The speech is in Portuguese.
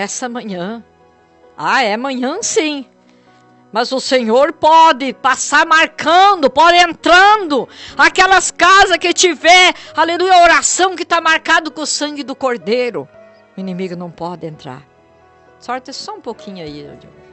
essa manhã. É amanhã sim. Mas o Senhor pode passar marcando, pode entrando. Aquelas casas que tiver, aleluia, oração que está marcado com o sangue do Cordeiro. O inimigo não pode entrar. Sorte só um pouquinho aí,